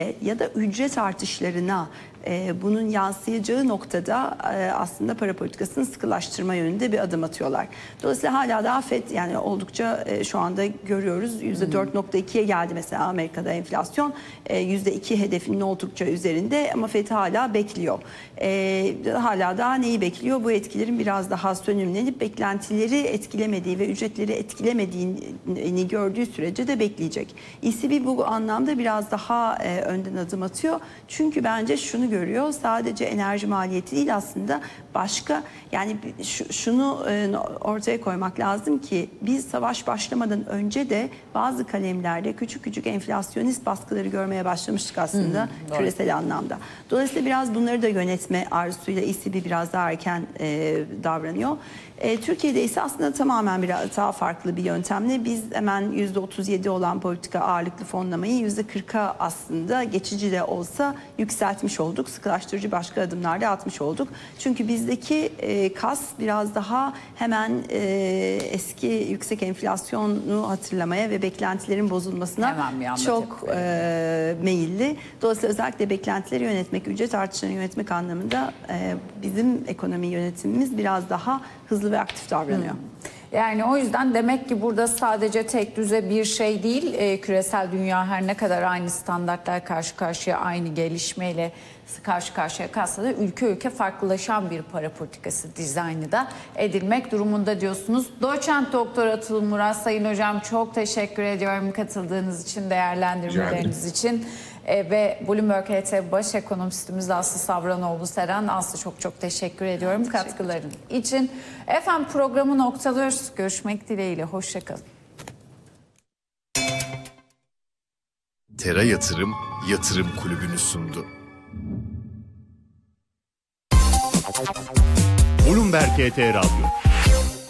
Ya da ücret artışlarına bunun yansıyacağı noktada aslında para politikasını sıkılaştırma yönünde bir adım atıyorlar. Dolayısıyla hala daha FED yani oldukça şu anda görüyoruz %4.2'ye geldi mesela Amerika'da enflasyon, %2 hedefinin oldukça üzerinde ama FED hala bekliyor. Hala daha neyi bekliyor? Bu etkilerin biraz daha sönümlenip beklentileri etkilemediği ve ücretleri etkilemediğini gördüğü sürece de bekleyecek. ECB bu anlamda biraz daha önden adım atıyor. Çünkü bence şunu görüyor. Sadece enerji maliyeti değil aslında başka yani şunu ortaya koymak lazım ki biz savaş başlamadan önce de bazı kalemlerde küçük küçük enflasyonist baskıları görmeye başlamıştık aslında küresel anlamda. Dolayısıyla biraz bunları da yönetme arzusuyla ECB biraz daha erken davranıyor. Türkiye'de ise aslında tamamen biraz daha farklı bir yöntemle biz hemen %37 olan politika ağırlıklı fonlamayı %40'a aslında geçici de olsa yükseltmiş olduk. Sıkılaştırıcı başka adımlar da atmış olduk. Çünkü bizdeki kas biraz daha hemen eski yüksek enflasyonu hatırlamaya ve beklentilerin bozulmasına çok meyilli. Dolayısıyla özellikle beklentileri yönetmek, ücret artışlarını yönetmek anlamında bizim ekonomi yönetimimiz biraz daha hızlı ve aktif davranıyor. Yani o yüzden demek ki burada sadece tek düze bir şey değil, küresel dünya her ne kadar aynı standartlar karşı karşıya aynı gelişmeyle karşı karşıya kalsa da ülke farklılaşan bir para politikası dizaynı da edilmek durumunda diyorsunuz. Doçent Doktor Atıl Murat Sayın Hocam çok teşekkür ediyorum katıldığınız için, değerlendirmeleriniz için. Ve Bloomberg HT Baş Ekonomistimiz Aslı Savranoğlu Seren. Aslı çok teşekkür ediyorum katkıların için. Efendim programı noktalıyoruz. Görüşmek dileğiyle. Hoşçakalın. Tera Yatırım Kulübü'nü sundu. Bloomberg HT Radyo.